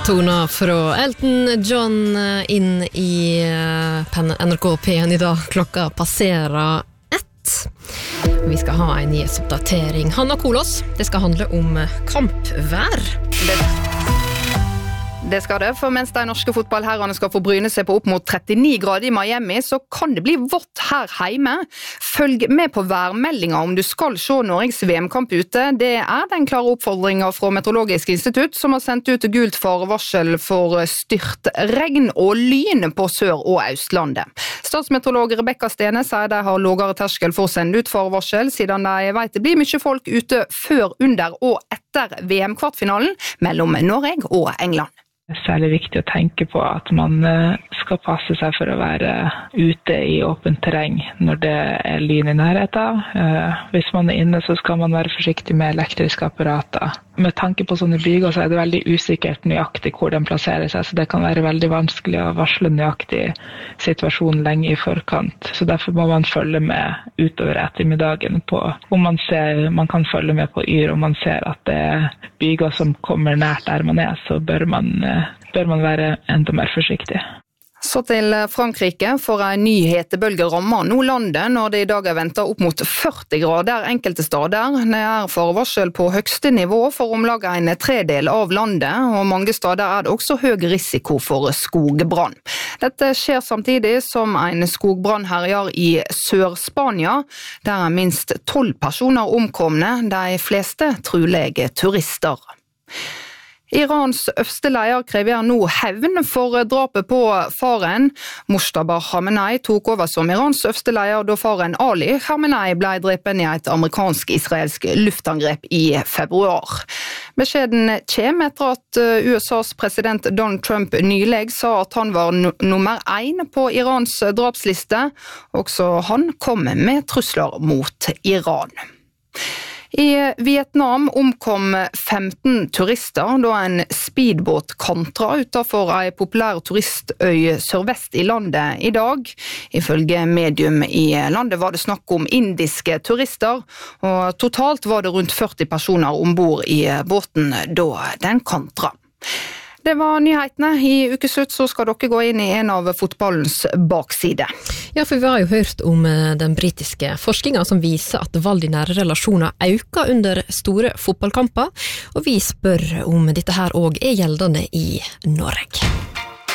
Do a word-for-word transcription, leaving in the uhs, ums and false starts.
Tona fra Elton John inn i N R K P en i dag. Klokka passerer ett. Vi skal ha en nyhetsoppdatering. Hanna Kolos, det skal handle om kampvær. Det Det skal det, for mens de norske fotballherrene skal få bryne seg på opp mot trettini grader i Miami, så kan det bli vått her hjemme. Følg med på værmeldinga om du skal se Norges V M-kamp ute. Det er den klare oppfordringen fra Meteorologisk institutt, som har sendt ut gult farevarsel for styrt regn og lyn på Sør- og Østlandet. Statsmeteorolog Rebecca Stene sier de har lavere terskel for å sende ut farevarsel, siden de vet det blir mye folk ute før, under og etter V M-kvartfinalen mellom Norge og England. Det er særlig viktig å tenke på at man skal passe seg for å være ute i åpent terreng når det er lyn i nærheten. Hvis man er inne, så skal man være forsiktig med elektriske apparater. Med tanke på sånne byger så er det veldig usikkert nøyaktig hvor den plasserer seg, så det kan være veldig vanskelig å varsle nøyaktig situasjon lenge i forkant. Så derfor må man følge med utover ettermiddagen på om man ser, man kan følge med på yr, om man ser at det er byger som kommer nært der man er, så bør man bør man være enda mer forsiktig. Så til Frankrike, for en ny hetebølge rammer nå landet når det i dag er ventet opp mot førti grader enkelte steder. Det er forvarsel på høgste nivå for omlag en tredel av landet, og mange steder er det også høy risiko for skogbrann. Dette skjer samtidig som en skogbrann herjer i Sør-Spania, der er minst tolv personer omkomne, de fleste trolig turister. Irans øverste leder krever nå hevn for drapet på faren. Moshtaba Khamenei tok over som Irans øverste leder da faren Ali Khamenei ble drepen i et amerikansk-israelsk luftangrep i februar. Beskjeden kommer etter at U S A's president Donald Trump nylig sa at han var no- nummer én på Irans drapsliste. Også han kom med trusler mot Iran. I Vietnam omkom femten turister da en speedbåt kantra utenfor en populær turistøy sørvest i landet i dag. Ifølge medium i landet var det snakk om indiske turister, og totalt var det rundt førti personer ombord i båten da den kantra. Det var nyhetene. I ukeslutt så skal dere gå inn i en av fotballens bakside. Ja, for vi har jo hørt om den britiske forskningen som viser at vold i nære relasjoner øker under store fotballkamper, og vi spør om dette her også er gjeldende i Norge.